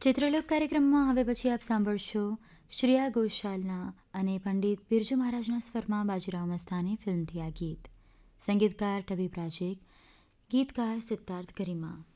ચિત્રલોક કાર્યક્રમમાં હવે પછી આપ સાંભળશો શ્રેયા ઘોષાલના અને પંડિત બિરજુ મહારાજના સ્વરમાં બાજીરાવ મસ્તાની ફિલ્મથી આ ગીત. સંગીતકાર ટબીબ રાજેક, ગીતકાર સિદ્ધાર્થ ગરિમા.